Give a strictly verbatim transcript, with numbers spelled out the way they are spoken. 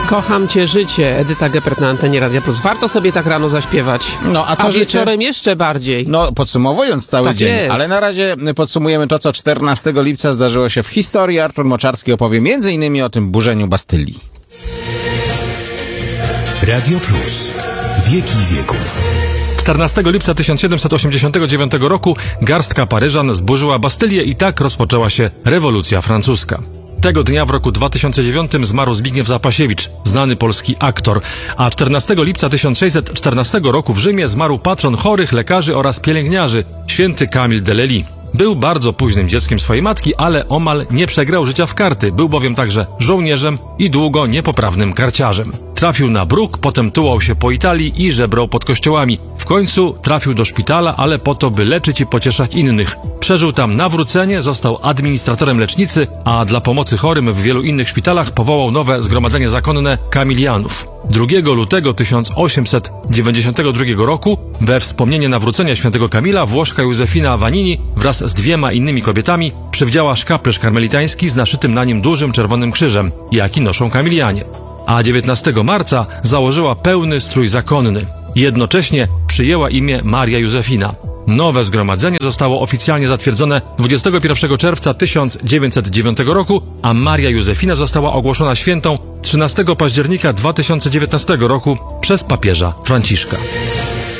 Kocham cię życie, Edyta Geppert na antenie Radia Plus. Warto sobie tak rano zaśpiewać. No, a co a życie? wieczorem jeszcze bardziej. No, podsumowując cały Tak dzień. jest. Ale na razie podsumujemy to, co czternastego lipca zdarzyło się w historii. Artur Moczarski opowie między innymi o tym burzeniu Bastylii. Radio Plus. Wieki wieków. czternastego lipca tysiąc siedemset osiemdziesiątego dziewiątego roku garstka Paryżan zburzyła Bastylię i tak rozpoczęła się rewolucja francuska. Tego dnia w roku dwa tysiące dziewiątym zmarł Zbigniew Zapasiewicz, znany polski aktor, a czternastego lipca tysiąc sześćset czternastego roku w Rzymie zmarł patron chorych, lekarzy oraz pielęgniarzy, święty Kamil Deleli. Był bardzo późnym dzieckiem swojej matki, ale omal nie przegrał życia w karty. Był bowiem także żołnierzem i długo niepoprawnym karciarzem. Trafił na bruk, potem tułał się po Italii i żebrał pod kościołami. W końcu trafił do szpitala, ale po to, by leczyć i pocieszać innych. Przeżył tam nawrócenie, został administratorem lecznicy, a dla pomocy chorym w wielu innych szpitalach powołał nowe zgromadzenie zakonne Kamilianów. drugiego lutego tysiąc osiemset dziewięćdziesiątego drugiego roku we wspomnienie nawrócenia świętego Kamila Włoszka Józefina Vanini wraz z dwiema innymi kobietami przywdziała szkaplerz karmelitański z naszytym na nim dużym czerwonym krzyżem, jaki noszą kamilianie. A dziewiętnastego marca założyła pełny strój zakonny. Jednocześnie przyjęła imię Maria Józefina. Nowe zgromadzenie zostało oficjalnie zatwierdzone dwudziestego pierwszego czerwca tysiąc dziewięćset dziewiątego roku, a Maria Józefina została ogłoszona świętą trzynastego października dwa tysiące dziewiętnastego roku przez papieża Franciszka.